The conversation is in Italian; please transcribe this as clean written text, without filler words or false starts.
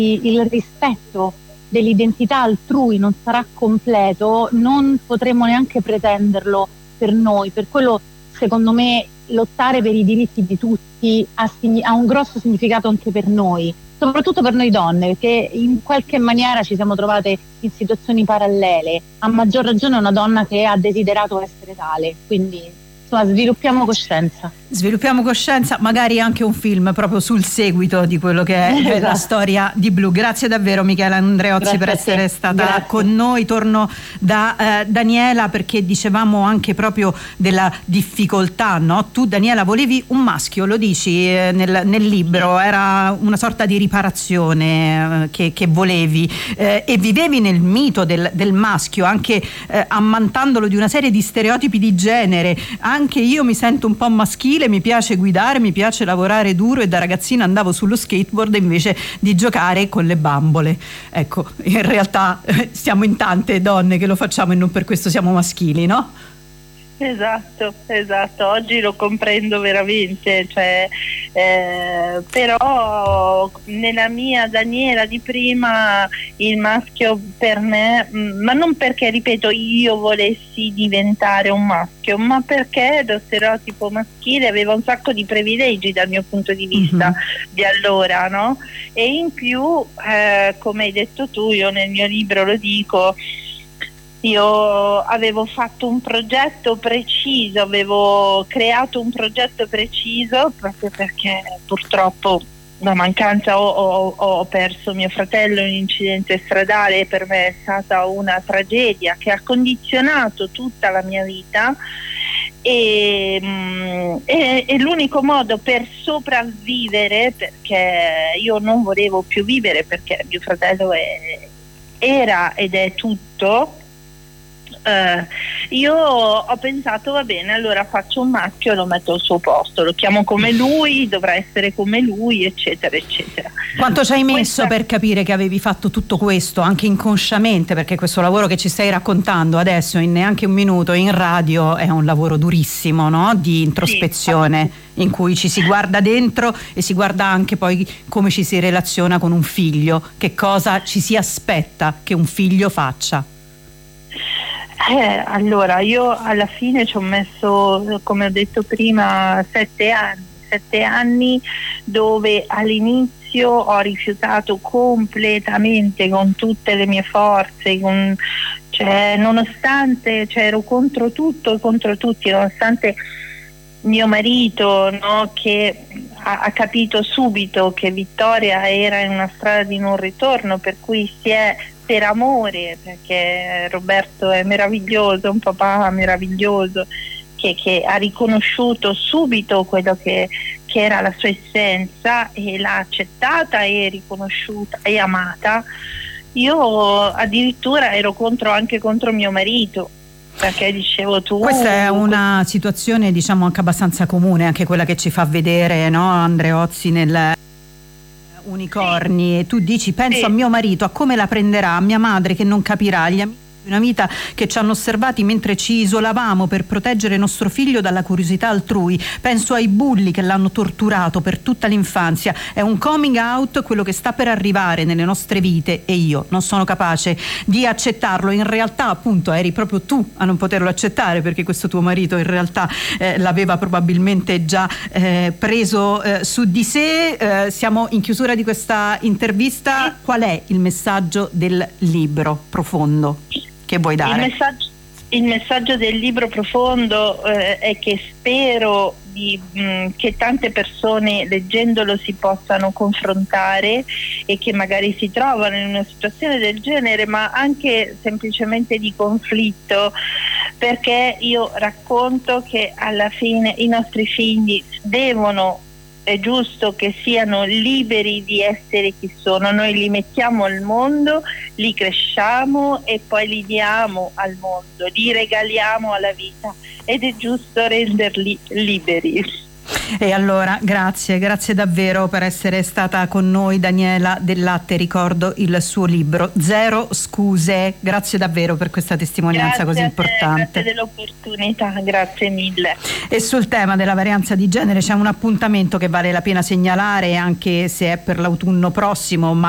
il rispetto dell'identità altrui non sarà completo, non potremo neanche pretenderlo per noi. Per quello, secondo me, lottare per i diritti di tutti ha un grosso significato anche per noi, soprattutto per noi donne, perché in qualche maniera ci siamo trovate in situazioni parallele, a maggior ragione una donna che ha desiderato essere tale. Quindi insomma, sviluppiamo coscienza, magari anche un film proprio sul seguito di quello che è esatto. La storia di Blu. Grazie davvero Michela Andreozzi per essere stata con noi. Torno da Daniela, perché dicevamo anche proprio della difficoltà, no? Tu Daniela volevi un maschio, lo dici nel libro, era una sorta di riparazione che volevi, e vivevi nel mito del maschio, anche ammantandolo di una serie di stereotipi di genere. Anche io mi sento un po' maschile, mi piace guidare, mi piace lavorare duro, e da ragazzina andavo sullo skateboard invece di giocare con le bambole. Ecco, in realtà siamo in tante donne che lo facciamo e non per questo siamo maschili, no? Esatto, oggi lo comprendo veramente, però nella mia Daniela di prima il maschio per me, ma non perché, ripeto, io volessi diventare un maschio, ma perché lo stereotipo maschile aveva un sacco di privilegi dal mio punto di vista di allora, no? E in più, come hai detto tu, io nel mio libro lo dico, io avevo fatto un progetto preciso, avevo creato un progetto preciso, proprio perché purtroppo la mancanza ho perso mio fratello in un incidente stradale, e per me è stata una tragedia che ha condizionato tutta la mia vita, e l'unico modo per sopravvivere, perché io non volevo più vivere, perché mio fratello era ed è tutto, io ho pensato, va bene, allora faccio un maschio e lo metto al suo posto, lo chiamo come lui, dovrà essere come lui, eccetera eccetera. Quanto ci hai messo per capire che avevi fatto tutto questo, anche inconsciamente, perché questo lavoro che ci stai raccontando adesso in neanche un minuto in radio è un lavoro durissimo, no? Di introspezione, sì, in cui ci si guarda dentro e si guarda anche poi come ci si relaziona con un figlio, che cosa ci si aspetta che un figlio faccia. Allora, io alla fine ci ho messo, come ho detto prima, 7 anni, dove all'inizio ho rifiutato completamente, con tutte le mie forze, nonostante ero contro tutto e contro tutti, nonostante mio marito, no, che ha capito subito che Vittoria era in una strada di non ritorno, per cui si è, per amore, perché Roberto è meraviglioso, un papà meraviglioso, che ha riconosciuto subito quello che era la sua essenza, e l'ha accettata e riconosciuta e amata. Io addirittura ero anche contro mio marito, perché dicevo tu... Questa è una situazione, diciamo, anche abbastanza comune, anche quella che ci fa vedere, no, Andreozzi nel Unicorni, e tu dici penso a mio marito, a come la prenderà, a mia madre che non capirà, agli amici di una vita che ci hanno osservati mentre ci isolavamo per proteggere nostro figlio dalla curiosità altrui, penso ai bulli che l'hanno torturato per tutta l'infanzia. È un coming out quello che sta per arrivare nelle nostre vite, e io non sono capace di accettarlo. In realtà appunto eri proprio tu a non poterlo accettare, perché questo tuo marito in realtà l'aveva probabilmente già preso su di sé. Siamo in chiusura di questa intervista. Qual è il messaggio del libro profondo che vuoi dare? Il messaggio del libro profondo è che spero che tante persone leggendolo si possano confrontare, e che magari si trovano in una situazione del genere, ma anche semplicemente di conflitto, perché io racconto che alla fine i nostri figli è giusto che siano liberi di essere chi sono. Noi li mettiamo al mondo, li cresciamo e poi li diamo al mondo, li regaliamo alla vita, ed è giusto renderli liberi. E allora grazie davvero per essere stata con noi, Daniela Del Latte. Ricordo il suo libro Zero scuse. Grazie davvero per questa testimonianza così importante. Grazie dell'opportunità, grazie mille. E sul tema della varianza di genere c'è un appuntamento che vale la pena segnalare, anche se è per l'autunno prossimo, ma